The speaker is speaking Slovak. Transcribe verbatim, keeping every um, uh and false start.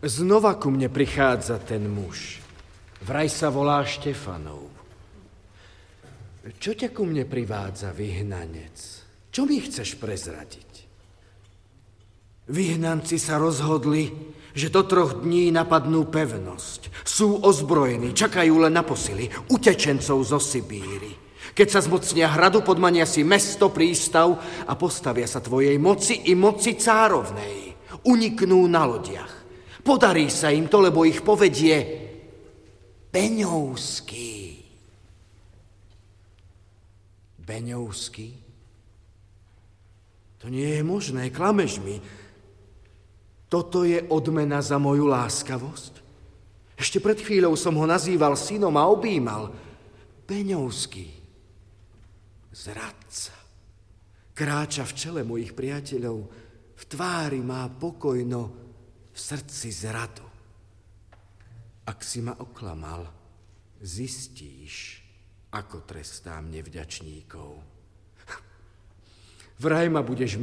Znova ku mne prichádza ten muž. Vraj sa volá Štefanov. Čo ťa ku mne privádza, vyhnanec? Čo mi chceš prezradiť? Vyhnanci sa rozhodli, že do troch dní napadnú pevnosť. Sú ozbrojení, čakajú len na posily, utečencov zo Sibíry. Keď sa zmocnia hradu, podmania si mesto, prístav a postavia sa tvojej moci i moci cárovnej. Uniknú na lodiach. Podarí sa im to, lebo ich povedie Beňovský. Beňovský? To nie je možné, klameš mi. Toto je odmena za moju láskavosť? Ešte pred chvíľou som ho nazýval synom a objímal. Beňovský. Zradca. Kráča v čele mojich priateľov. V tvári má pokojno, v srdci zradu. Ak si ma oklamal, zistíš, ako trestám nevďačníkov. Vraj ma budeš